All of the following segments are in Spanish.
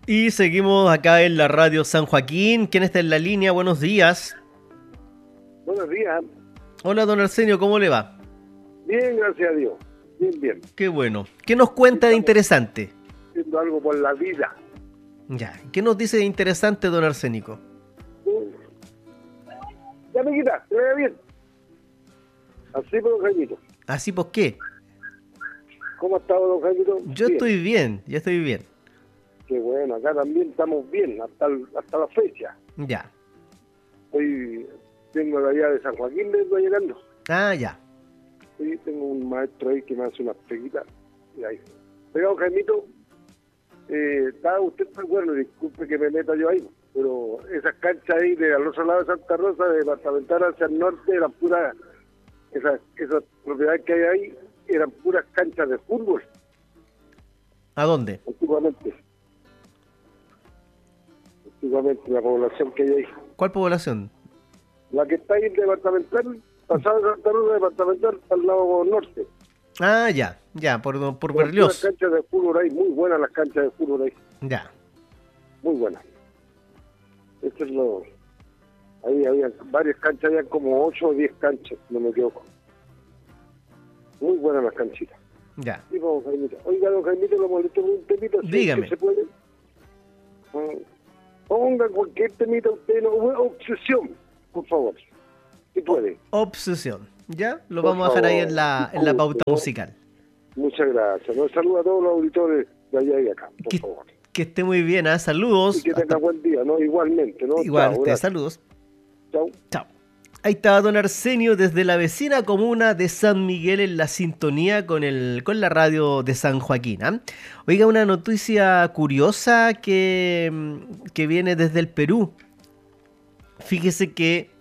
Y seguimos acá en la radio San Joaquín. ¿Quién está en la línea? Buenos días. Buenos días. Hola, don Arsenio, ¿cómo le va? Bien, gracias a Dios. Bien, bien. Qué bueno. ¿Qué nos cuenta de interesante? Haciendo algo por la vida. Ya. ¿Qué nos dice de interesante, don Arsénico? Ya, amiguita, te vaya bien. Así por don Jaimito. ¿Así por qué? ¿Cómo ha estado don Jaimito? Yo Bien. estoy bien, ya estoy bien. Qué bueno, acá también estamos bien, hasta la fecha. Ya. Hoy tengo la allá de San Joaquín, le estoy llegando. Ah, ya. Hoy tengo un maestro ahí que me hace unas peguitas. Y ahí. Oiga, don Jaimito, estaba usted muy bueno, disculpe que me meta yo ahí, pero esas canchas ahí de al otro lado de Santa Rosa, de departamental hacia el norte, eran puras, esas propiedades que hay ahí, eran puras canchas de fútbol, ¿A dónde? antiguamente, la población que hay ahí. ¿Cuál población? La que está ahí en departamental, pasada de Santa Rosa, departamental, al lado norte. Ah, ya, por Eran Berlioz. puras canchas de fútbol ahí, muy buenas las canchas de fútbol ahí, Ya. muy buenas. Esto es lo... Ahí había varias canchas, había como 8 o 10 canchas, no me equivoco. Muy buenas las canchitas. Ya. Sí, don Jaimito. Oiga, don Jaimito, lo molesto con un temita. ¿Sí? Dígame. ¿Que se puede? Ponga cualquier temita usted, no, obsesión, por favor. Si puede. Obsesión. ¿Ya? Lo Por vamos a dejar ahí favor. en la pauta musical. Muchas gracias. Nos saluda a todos los auditores de allá y de acá, por favor. Que esté muy bien, ¿ah? Saludos. Y que tenga buen día, ¿no? Igualmente, ¿no? Igual, Chao, gracias. saludos. Chao. Chao. Ahí está don Arsenio desde la vecina comuna de San Miguel en la sintonía con la radio de San Joaquín. ¿Ah? Oiga, una noticia curiosa que viene desde el Perú. Fíjese que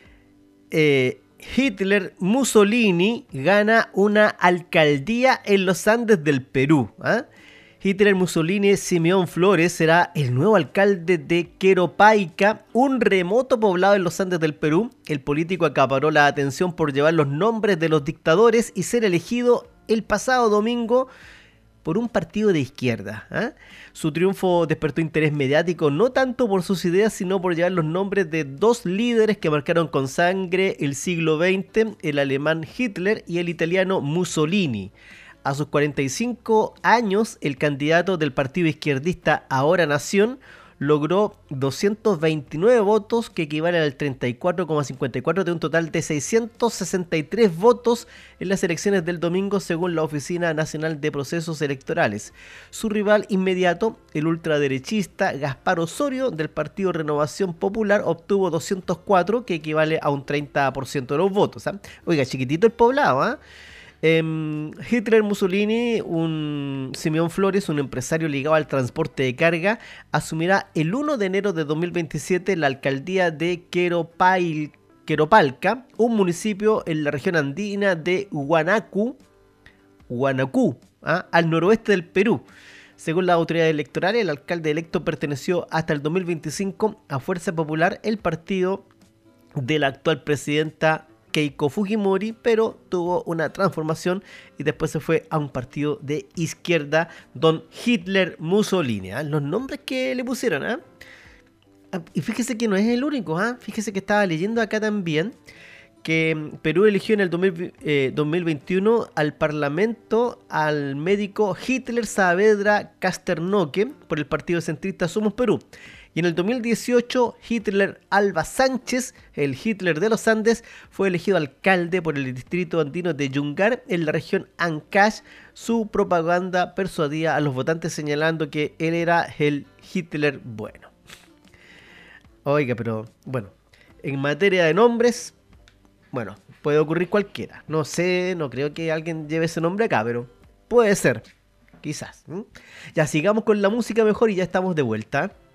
Hitler Mussolini gana una alcaldía en los Andes del Perú. ¿Ah? Hitler Mussolini Simeón Flores será el nuevo alcalde de Queropaica, un remoto poblado en los Andes del Perú. El político acaparó la atención por llevar los nombres de los dictadores y ser elegido el pasado domingo por un partido de izquierda. ¿Eh? Su triunfo despertó interés mediático no tanto por sus ideas, sino por llevar los nombres de dos líderes que marcaron con sangre el siglo XX, el alemán Hitler y el italiano Mussolini. A sus 45 años, el candidato del partido izquierdista Ahora Nación logró 229 votos, que equivalen al 34,54% de un total de 663 votos en las elecciones del domingo, según la Oficina Nacional de Procesos Electorales. Su rival inmediato, el ultraderechista Gaspar Osorio, del partido Renovación Popular, obtuvo 204, que equivale a un 30% de los votos. ¿Eh? Oiga, chiquitito el poblado, ¿eh? Hitler Mussolini, Simeón Flores, un empresario ligado al transporte de carga, asumirá el 1 de enero de 2027 la alcaldía de Queropalca, un municipio en la región andina de Huánuco, al noroeste del Perú. Según las autoridades electorales, el alcalde electo perteneció hasta el 2025 a Fuerza Popular, el partido de la actual presidenta Keiko Fujimori, pero tuvo una transformación y después se fue a un partido de izquierda, don Hitler Mussolini. ¿Eh? Los nombres que le pusieron. ¿Eh? Y fíjese que no es el único. ¿Eh? Fíjese que estaba leyendo acá también que Perú eligió en el 2021 al Parlamento al médico Hitler Saavedra Casternoque por el partido centrista Somos Perú. Y en el 2018, Hitler Alba Sánchez, el Hitler de los Andes, fue elegido alcalde por el distrito andino de Yungar, en la región Ancash. Su propaganda persuadía a los votantes señalando que él era el Hitler bueno. Oiga, pero bueno, en materia de nombres, bueno, puede ocurrir cualquiera. No sé, no creo que alguien lleve ese nombre acá, pero puede ser, quizás. Ya sigamos con la música mejor y ya estamos de vuelta.